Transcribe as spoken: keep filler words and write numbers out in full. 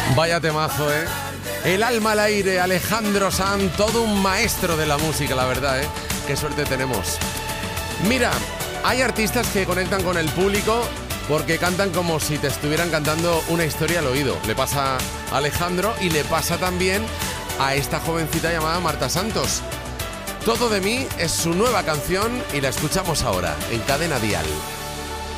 Vaya temazo, ¿eh? El alma al aire, Alejandro Sanz, todo un maestro de la música, la verdad, ¿eh? Qué suerte tenemos. Mira, hay artistas que conectan con el público porque cantan como si te estuvieran cantando una historia al oído. Le pasa a Alejandro y le pasa también a esta jovencita llamada Marta Santos. Todo de mí es su nueva canción y la escuchamos ahora en Cadena Dial.